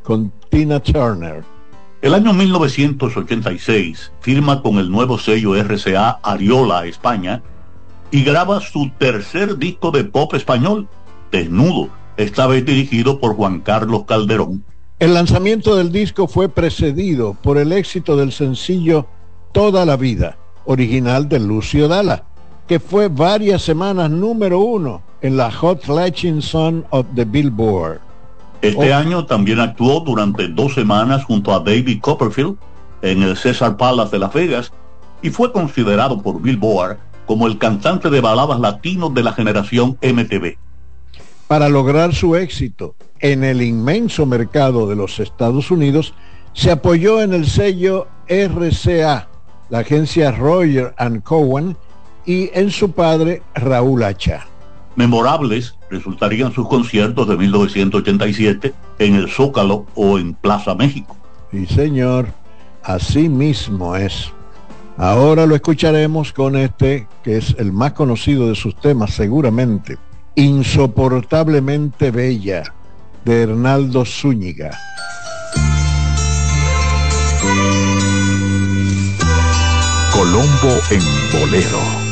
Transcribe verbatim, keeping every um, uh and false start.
con Tina Turner. El año mil novecientos ochenta y seis firma con el nuevo sello R C A Ariola España y graba su tercer disco de pop español, Desnudo, esta vez dirigido por Juan Carlos Calderón. El lanzamiento del disco fue precedido por el éxito del sencillo Toda la Vida, original de Lucio Dalla, que fue varias semanas número uno en la Hot Latin Song of the Billboard. Este oh. año también actuó durante dos semanas junto a David Copperfield en el Caesars Palace de Las Vegas y fue considerado por Billboard como el cantante de baladas latino de la generación M T V. Para lograr su éxito en el inmenso mercado de los Estados Unidos, se apoyó en el sello R C A, la agencia Roger and Cowan, y en su padre Raúl Acha. Memorables resultarían sus conciertos de mil novecientos ochenta y siete en el Zócalo o en Plaza México. Sí, señor, así mismo es. Ahora lo escucharemos con este, que es el más conocido de sus temas seguramente, Insoportablemente Bella, de Hernaldo Zúñiga. Colombo en Bolero.